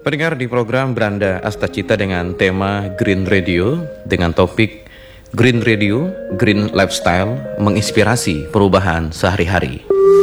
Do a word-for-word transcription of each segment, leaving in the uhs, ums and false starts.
Pendengar di program Beranda Astacita dengan tema Green Radio dengan topik Green Radio, Green Lifestyle menginspirasi perubahan sehari-hari.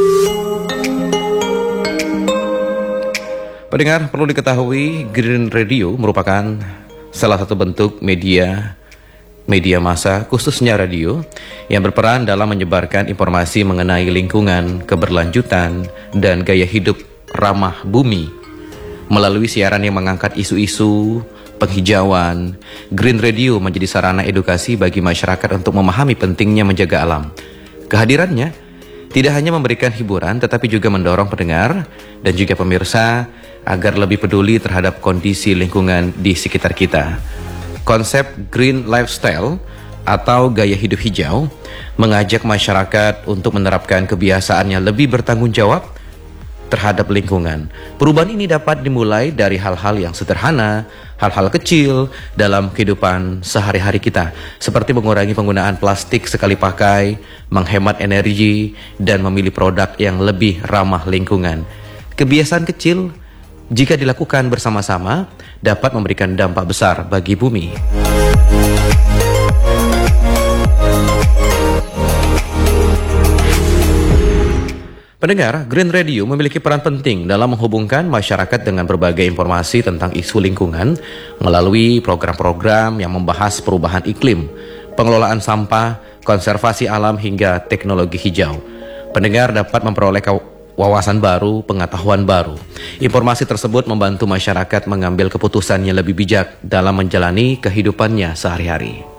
Pendengar, perlu diketahui Green Radio merupakan salah satu bentuk media media massa khususnya radio yang berperan dalam menyebarkan informasi mengenai lingkungan, keberlanjutan, dan gaya hidup ramah bumi. Melalui siaran yang mengangkat isu-isu penghijauan, Green Radio menjadi sarana edukasi bagi masyarakat untuk memahami pentingnya menjaga alam. Kehadirannya tidak hanya memberikan hiburan tetapi juga mendorong pendengar dan juga pemirsa agar lebih peduli terhadap kondisi lingkungan di sekitar kita. Konsep Green Lifestyle atau gaya hidup hijau mengajak masyarakat untuk menerapkan kebiasaan yang lebih bertanggung jawab terhadap lingkungan. Perubahan ini dapat dimulai dari hal-hal yang sederhana, hal-hal kecil dalam kehidupan sehari-hari kita, seperti mengurangi penggunaan plastik sekali pakai, menghemat energi, dan memilih produk yang lebih ramah lingkungan. Kebiasaan kecil jika dilakukan bersama-sama dapat memberikan dampak besar bagi bumi. Pendengar, Green Radio memiliki peran penting dalam menghubungkan masyarakat dengan berbagai informasi tentang isu lingkungan melalui program-program yang membahas perubahan iklim, pengelolaan sampah, konservasi alam hingga teknologi hijau. Pendengar dapat memperoleh wawasan baru, pengetahuan baru. Informasi tersebut membantu masyarakat mengambil keputusan yang lebih bijak dalam menjalani kehidupannya sehari-hari.